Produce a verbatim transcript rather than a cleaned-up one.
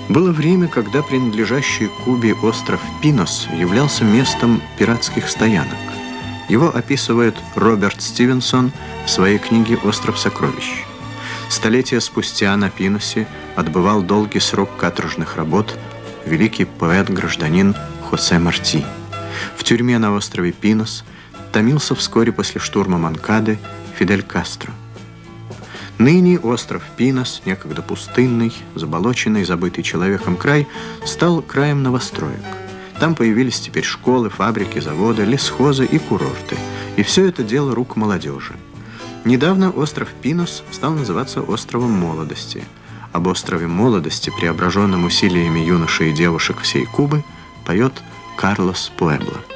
Было время, когда принадлежащий Кубе остров Пинос являлся местом пиратских стоянок. Его описывает Роберт Стивенсон в своей книге «Остров сокровищ». Столетия спустя на Пиносе отбывал долгий срок каторжных работ великий поэт-гражданин Хосе Марти. В тюрьме на острове Пинос томился вскоре после штурма Монкады Фидель Кастро. Ныне остров Пинос, некогда пустынный, заболоченный, забытый человеком край, стал краем новостроек. Там появились теперь школы, фабрики, заводы, лесхозы и курорты. И все это дело рук молодежи. Недавно остров Пинос стал называться островом молодости. Об острове молодости, преображенном усилиями юношей и девушек всей Кубы, поет Карлос Пуэбло.